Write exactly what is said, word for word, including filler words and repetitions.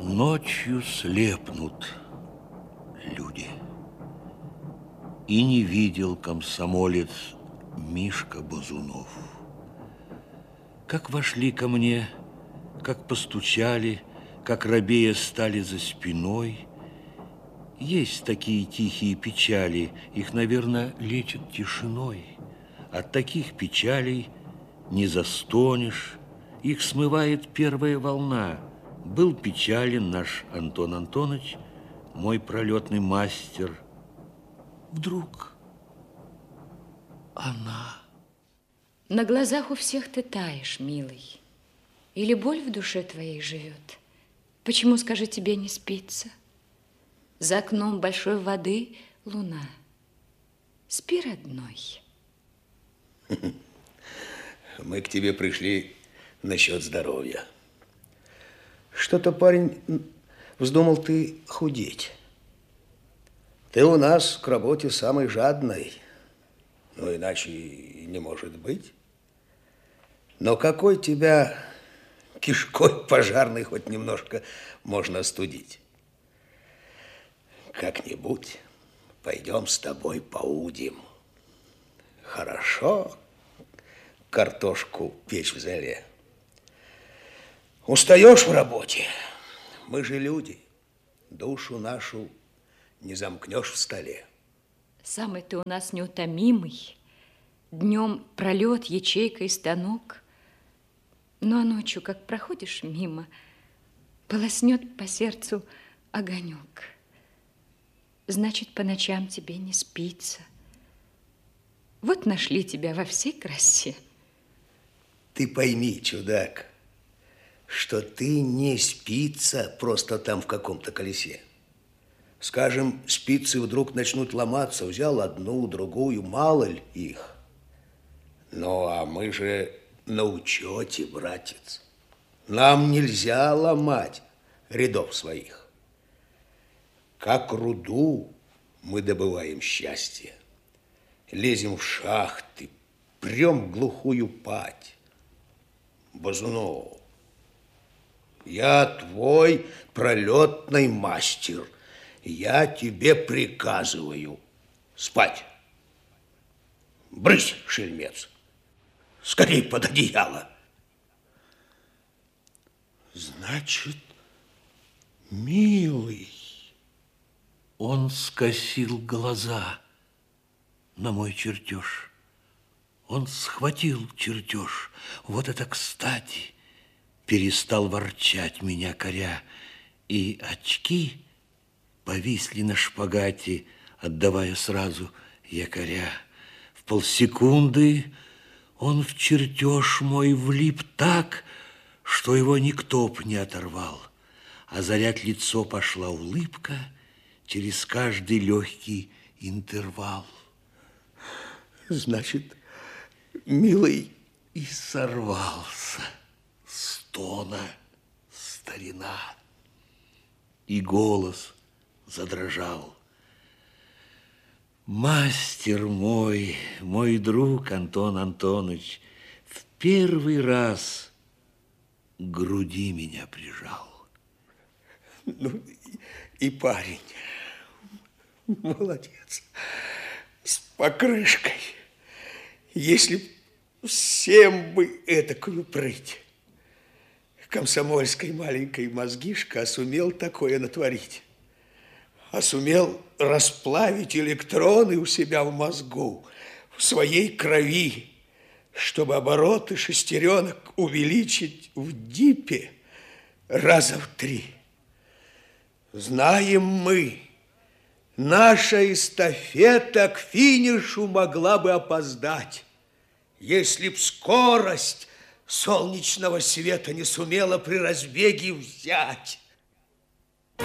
Ночью слепнут люди. И не видел комсомолец Мишка Базунов. Как вошли ко мне, как постучали, как рабея стали за спиной. Есть такие тихие печали, их, наверное, лечат тишиной. От таких печалей не застонешь, их смывает первая волна. Был печален наш Антон Антоныч, мой пролетный мастер. Вдруг она. На глазах у всех ты таешь, милый. Или боль в душе твоей живет? Почему, скажи, тебе не спится? За окном большой воды луна. Спи, родной. Мы к тебе пришли насчет здоровья. Что-то, парень, вздумал ты худеть. Ты у нас к работе самый жадный. Ну, иначе и не может быть. Но какой тебя кишкой пожарной хоть немножко можно остудить? Как-нибудь пойдем с тобой поудим. Хорошо картошку печь в зале. Устаешь в работе? Мы же люди. Душу нашу не замкнешь в столе. Самый ты у нас неутомимый. Днем пролет, ячейка и станок. Ну, а ночью, как проходишь мимо, полоснет по сердцу огонек. Значит, по ночам тебе не спится. Вот нашли тебя во всей красе. Ты пойми, чудак, что ты не спица просто там в каком-то колесе. Скажем, спицы вдруг начнут ломаться, взял одну, другую, мало ли их. Ну, а мы же на учете, братец. Нам нельзя ломать рядов своих. Как руду мы добываем счастье. Лезем в шахты, прем в глухую падь. Базунов, я твой пролетный мастер. Я тебе приказываю спать. Брысь, шельмец, скорей под одеяло. Значит, милый, он скосил глаза на мой чертеж. Он схватил чертеж. Вот это кстати. Перестал ворчать меня коря. И очки повисли на шпагате, отдавая сразу якоря. В полсекунды он в чертеж мой влип так, что его никто б не оторвал. Озарять лицо пошла улыбка через каждый легкий интервал. Значит, милый, и сорвался с тона старина, и голос задрожал. Мастер мой, мой друг Антон Антоныч в первый раз к груди меня прижал. Ну, и парень, молодец, с покрышкой. Если б всем бы этакую прыть, комсомольской маленькой мозгишка, а сумел такое натворить, а сумел расплавить электроны у себя в мозгу, в своей крови, чтобы обороты шестеренок увеличить в дипе раза в три. Знаем мы, наша эстафета к финишу могла бы опоздать, если б скорость солнечного света не сумела при разбеге взять.